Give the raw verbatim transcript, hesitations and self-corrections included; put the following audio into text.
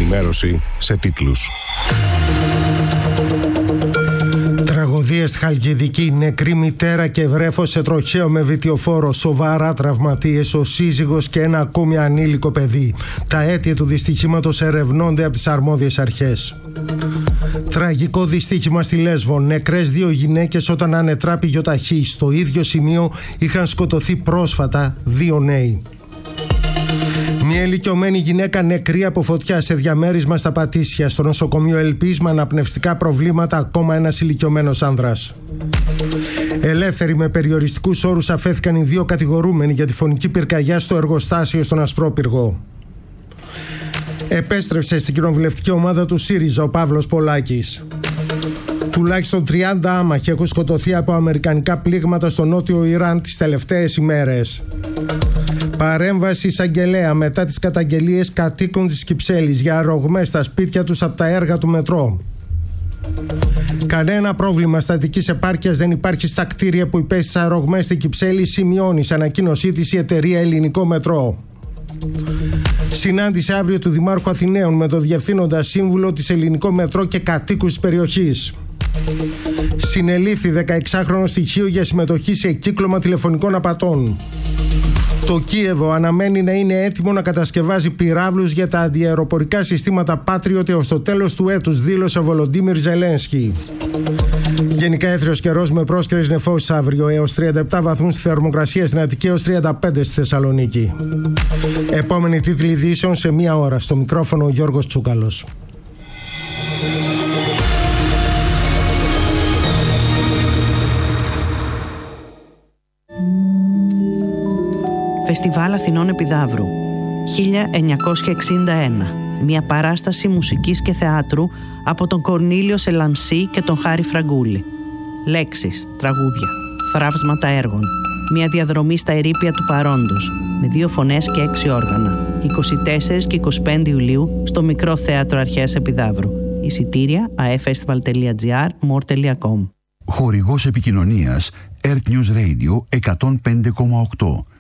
ενημέρωση σε τίτλους. Τραγωδίες στη Χαλκιδική, νεκρή μητέρα και βρέφος σε τροχαίο με βιτιοφόρο, σοβαρά τραυματίες ο σύζυγος και ένα ακόμη ανήλικο παιδί. Τα αίτια του δυστυχήματος ερευνώνται από τις αρμόδιες αρχές. Τραγικό δυστύχημα στη Λέσβο, νεκρές δύο γυναίκες όταν ανετράπη γιοταχή. Στο ίδιο σημείο είχαν σκοτωθεί πρόσφατα δύο νέοι. Μια ηλικιωμένη γυναίκα νεκρή από φωτιά σε διαμέρισμα στα Πατήσια. Στο νοσοκομείο Ελπής με αναπνευστικά προβλήματα ακόμα ένας ηλικιωμένος άνδρας. Ελεύθεροι με περιοριστικούς όρους αφέθηκαν οι δύο κατηγορούμενοι για τη φωνική πυρκαγιά στο εργοστάσιο στον Ασπρόπυργο. Επέστρεψε στην κοινοβουλευτική ομάδα του ΣΥΡΙΖΑ ο Παύλος Πολάκης. Τουλάχιστον τριάντα άμαχοι έχουν σκοτωθεί από αμερικανικά πλήγματα στο νότιο Ιράν τις τελευταίες ημέρες. Παρέμβαση εισαγγελέα μετά τις καταγγελίες κατοίκων της Κυψέλης για αρρωγμές στα σπίτια τους από τα έργα του μετρό. Κανένα πρόβλημα στατικής επάρκειας δεν υπάρχει στα κτίρια που υπέστησαν αρρωγμές στην Κυψέλη, σημειώνει σε ανακοίνωσή της η εταιρεία Ελληνικό Μετρό. Συνάντηση αύριο του Δημάρχου Αθηναίων με το Διευθύνοντα Σύμβουλο της Ελληνικό Μετρό και κατοίκους της περιοχής. Συνελήφθη δεκαεξάχρονο στοιχείο για συμμετοχή σε κύκλωμα τηλεφωνικών απατών. Το Κίεβο αναμένει να είναι έτοιμο να κατασκευάζει πυράβλους για τα αντιαεροπορικά συστήματα Patriot έως το τέλος του έτους, δήλωσε ο Βολοντίμιρ Ζελένσκι. Γενικά έθριος καιρός με πρόσκαιρες νεφώσεις αύριο, έως τριάντα επτά βαθμούς στη θερμοκρασία στην Αττική, έως τριάντα πέντε στη Θεσσαλονίκη. Επόμενη τίτλη ειδήσεων σε μία ώρα. Στο μικρόφωνο ο Γιώργος Τσούκαλος. Φεστιβάλ Αθηνών Επιδαύρου χίλια εννιακόσια εξήντα ένα. Μια παράσταση μουσικής και θεάτρου από τον Κορνήλιο Σελαμσί και τον Χάρη Φραγκούλη. Λέξεις, τραγούδια, θραύσματα έργων. Μια διαδρομή στα ερείπια του παρόντος, με δύο φωνές και έξι όργανα. είκοσι τέσσερις και είκοσι πέντε Ιουλίου στο Μικρό Θέατρο Αρχαίας Επιδαύρου. Εισιτήρια a e festival τελεία gr, more τελεία com. Χορηγός επικοινωνίας Earth News Radio εκατόν πέντε κόμμα οκτώ.